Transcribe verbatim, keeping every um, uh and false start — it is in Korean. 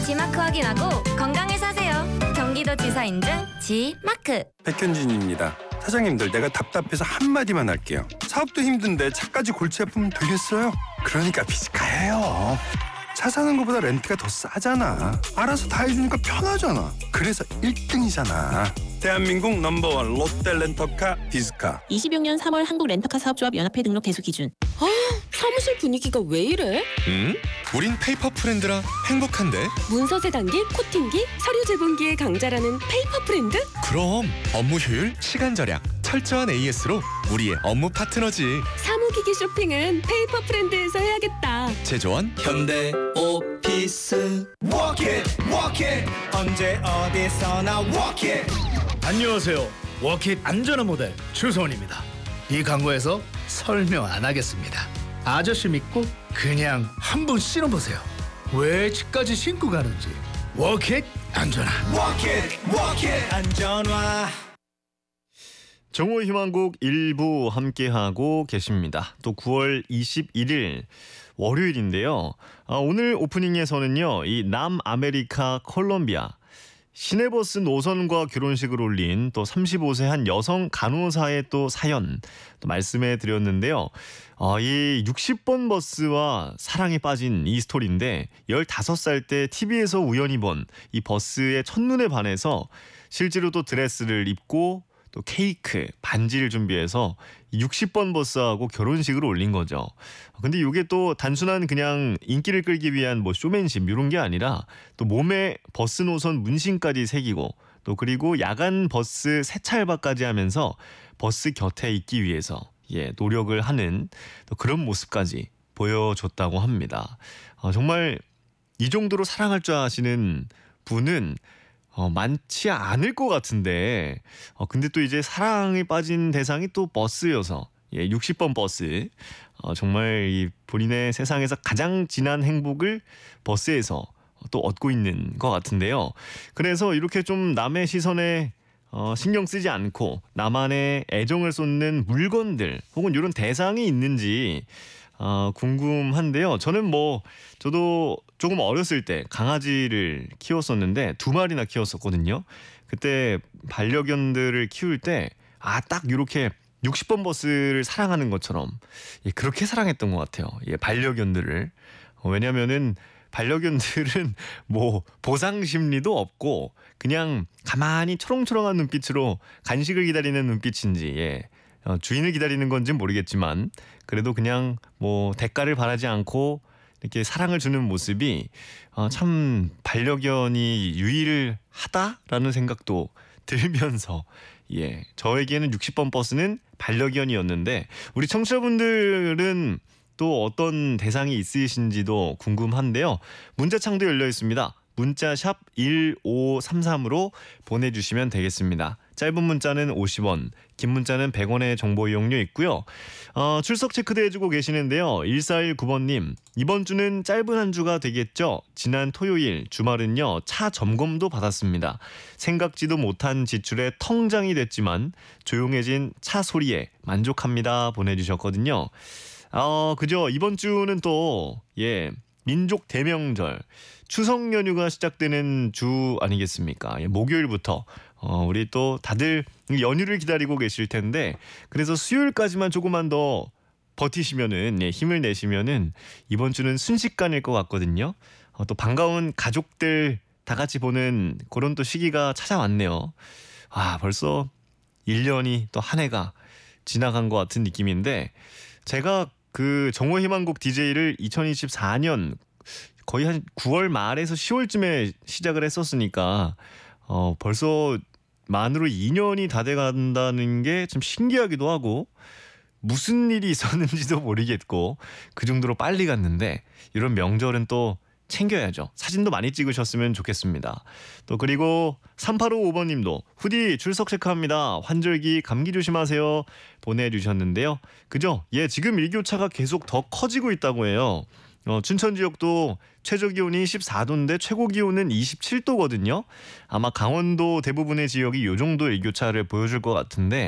지마크 확인하고 건강을 사세요. 경기도지사 인증 지마크. 백현진입니다. 사장님들, 내가 답답해서 한마디만 할게요. 사업도 힘든데 차까지 골치 아프면 되겠어요? 그러니까 비즈카예요. 차 사는 것보다 렌트가 더 싸잖아. 알아서 다 해주니까 편하잖아. 그래서 일 등이잖아. 대한민국 넘버원 롯데 렌터카 비즈카. 이십육 년 삼월 한국 렌터카 사업조합 연합회 등록 대수 기준. 아, 사무실 분위기가 왜 이래? 음? 우린 페이퍼 프렌드라 행복한데? 문서 재단기, 코팅기, 서류 제본기의 강자라는 페이퍼 프렌드? 그럼 업무 효율, 시간 절약, 철저한 에이에스로 우리의 업무 파트너지. 사무기기 쇼핑은 페이퍼 프렌드에서 해야겠다. 제조원 현대 오피스. Walk it, walk it. 언제 어디서나 walk it. 안녕하세요. 워킷 안전한 모델 추성훈입니다. 이 광고에서 설명 안 하겠습니다. 아저씨 믿고 그냥 한번 신어보세요. 왜 집까지 신고 가는지. 워킷 안전한. Walk it, walk it. 안전화. 정오 희망곡 일부 함께하고 계십니다. 또 구월 이십일일 월요일인데요. 아, 오늘 오프닝에서는요, 이 남아메리카 콜롬비아 시내버스 노선과 결혼식을 올린 또 서른다섯 세 한 여성 간호사의 또 사연 또 말씀해 드렸는데요. 어, 이 육십 번 버스와 사랑에 빠진 이 스토리인데 열다섯 살 때 티비에서 우연히 본 이 버스의 첫눈에 반해서 실제로 또 드레스를 입고 또 케이크, 반지를 준비해서 육십 번 버스하고 결혼식을 올린 거죠. 근데 이게 또 단순한 그냥 인기를 끌기 위한 뭐 쇼맨십 이런 게 아니라 또 몸에 버스 노선 문신까지 새기고 또 그리고 야간 버스 세차알바까지 하면서 버스 곁에 있기 위해서 예 노력을 하는 또 그런 모습까지 보여줬다고 합니다. 어, 정말 이 정도로 사랑할 줄 아시는 분은 어, 많지 않을 것 같은데 어, 근데 또 이제 사랑에 빠진 대상이 또 버스여서 예, 육십 번 버스 어, 정말 이 본인의 세상에서 가장 진한 행복을 버스에서 또 얻고 있는 것 같은데요. 그래서 이렇게 좀 남의 시선에 어, 신경 쓰지 않고 나만의 애정을 쏟는 물건들 혹은 이런 대상이 있는지 어, 궁금한데요. 저는 뭐 저도 조금 어렸을 때 강아지를 키웠었는데 두 마리나 키웠었거든요. 그때 반려견들을 키울 때 아, 딱 이렇게 육십 번 버스를 사랑하는 것처럼 예, 그렇게 사랑했던 것 같아요. 예, 반려견들을. 어, 왜냐면은 반려견들은 뭐 보상 심리도 없고 그냥 가만히 초롱초롱한 눈빛으로 간식을 기다리는 눈빛인지 예. 어, 주인을 기다리는 건지는 모르겠지만 그래도 그냥 뭐 대가를 바라지 않고 이렇게 사랑을 주는 모습이 어, 참 반려견이 유일하다라는 생각도 들면서 예 저에게는 육십 번 버스는 반려견이었는데 우리 청취자분들은 또 어떤 대상이 있으신지도 궁금한데요. 문자창도 열려 있습니다. 문자 샵 일오삼삼으로 보내주시면 되겠습니다. 짧은 문자는 오십 원, 긴 문자는 백 원의 정보 이용료 있고요. 어, 출석 체크도 해주고 계시는데요. 일사일구 번님, 이번 주는 짧은 한 주가 되겠죠? 지난 토요일 주말은요 차 점검도 받았습니다. 생각지도 못한 지출에 텅장이 됐지만 조용해진 차 소리에 만족합니다 보내주셨거든요. 어, 그죠? 이번 주는 또 예 민족 대명절 추석 연휴가 시작되는 주 아니겠습니까? 예, 목요일부터 어, 우리 또 다들 연휴를 기다리고 계실 텐데 그래서 수요일까지만 조금만 더 버티시면은 예, 힘을 내시면은 이번 주는 순식간일 것 같거든요. 어, 또 반가운 가족들 다 같이 보는 그런 또 시기가 찾아왔네요. 아 벌써 일 년이 또 한 해가 지나간 것 같은 느낌인데 제가 그 정오 희망곡 디제이를 이천이십사 년 거의 한 구월 말에서 시월쯤에 시작을 했었으니까 어, 벌써 만으로 이 년이 다 돼간다는 게 좀 신기하기도 하고 무슨 일이 있었는지도 모르겠고 그 정도로 빨리 갔는데 이런 명절은 또 챙겨야죠. 사진도 많이 찍으셨으면 좋겠습니다. 또 그리고 삼팔오오 번님도 후디 출석 체크합니다. 환절기 감기 조심하세요 보내주셨는데요. 그죠? 예, 지금 일교차가 계속 더 커지고 있다고 해요. 어, 춘천 지역도 최저 기온이 십사 도인데 최고 기온은 이십칠 도거든요. 아마 강원도 대부분의 지역이 이 정도 일교차를 보여줄 것 같은데